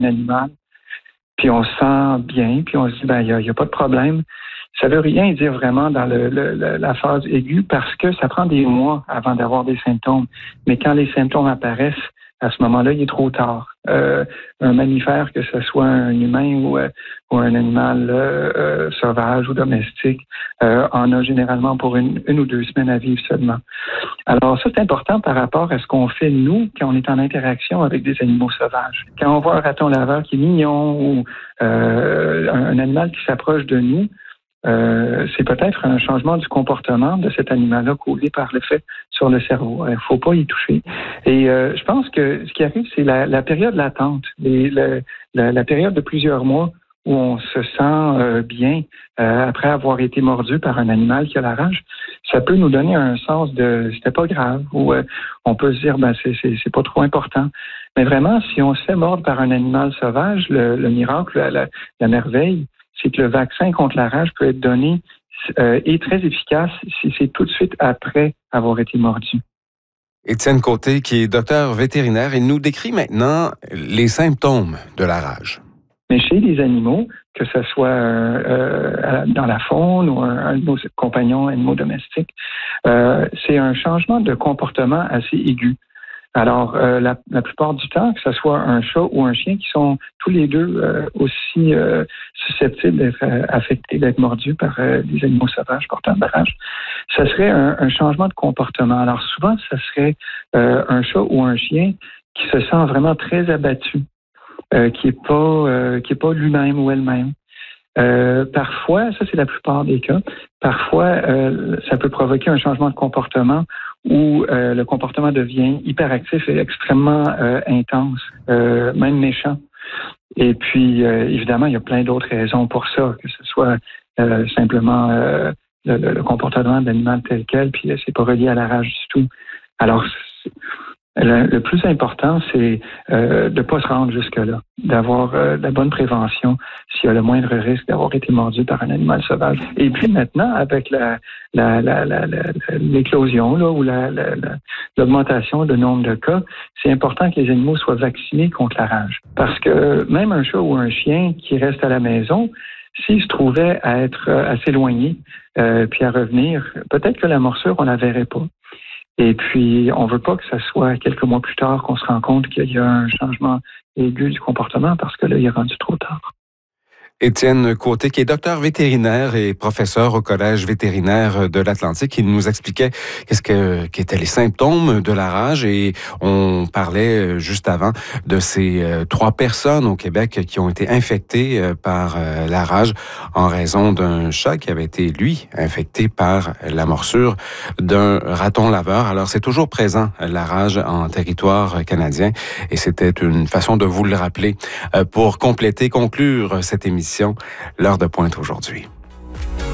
un animal, puis on se sent bien, puis on se dit, il y a pas de problème. Ça veut rien dire vraiment dans la phase aiguë parce que ça prend des mois avant d'avoir des symptômes. Mais quand les symptômes apparaissent, à ce moment-là, il est trop tard. Un mammifère, que ce soit un humain ou un animal sauvage ou domestique, en a généralement pour une ou 2 semaines à vivre seulement. Alors ça, c'est important par rapport à ce qu'on fait, nous, quand on est en interaction avec des animaux sauvages. Quand on voit un raton laveur qui est mignon ou un animal qui s'approche de nous, c'est peut-être un changement du comportement de cet animal-là causé par l'effet sur le cerveau. Il ne faut pas y toucher. Et je pense que ce qui arrive, c'est la période latente, la période de plusieurs mois où on se sent bien après avoir été mordu par un animal qui a la rage. Ça peut nous donner un sens de c'était pas grave ou on peut se dire c'est pas trop important. Mais vraiment, si on se fait mordre par un animal sauvage, le miracle, la merveille, c'est que le vaccin contre la rage peut être donné et très efficace si c'est tout de suite après avoir été mordu. Étienne Côté, qui est docteur vétérinaire, il nous décrit maintenant les symptômes de la rage. Mais chez les animaux, que ce soit dans la faune ou un de nos compagnons animaux domestiques, c'est un changement de comportement assez aigu. Alors, la plupart du temps, que ce soit un chat ou un chien, qui sont tous les deux aussi susceptibles d'être affectés, d'être mordus par des animaux sauvages porteurs de la rage, ça serait un changement de comportement. Alors, souvent, ça serait un chat ou un chien qui se sent vraiment très abattu, qui est pas lui-même ou elle-même. Parfois, ça c'est la plupart des cas, parfois ça peut provoquer un changement de comportement où le comportement devient hyperactif et extrêmement intense, même méchant. Et puis, évidemment, il y a plein d'autres raisons pour ça, que ce soit simplement le comportement de l'animal tel quel, puis c'est pas relié à la rage du tout. Alors, le plus important, c'est de ne pas se rendre jusque-là, d'avoir de la bonne prévention s'il y a le moindre risque d'avoir été mordu par un animal sauvage. Et puis maintenant, avec l'éclosion là, ou l'augmentation du nombre de cas, c'est important que les animaux soient vaccinés contre la rage. Parce que même un chat ou un chien qui reste à la maison, s'il se trouvait à être assez éloigné puis à revenir, peut-être que la morsure, on la verrait pas. Et puis, on veut pas que ça soit quelques mois plus tard qu'on se rend compte qu'il y a un changement aigu du comportement parce que là, il est rendu trop tard. Étienne Côté, qui est docteur vétérinaire et professeur au Collège vétérinaire de l'Atlantique, il nous expliquait qu'étaient les symptômes de la rage et on parlait juste avant de ces 3 personnes au Québec qui ont été infectées par la rage en raison d'un chat qui avait été, lui, infecté par la morsure d'un raton laveur. Alors, c'est toujours présent, la rage en territoire canadien et c'était une façon de vous le rappeler pour conclure cette émission. L'heure de pointe aujourd'hui.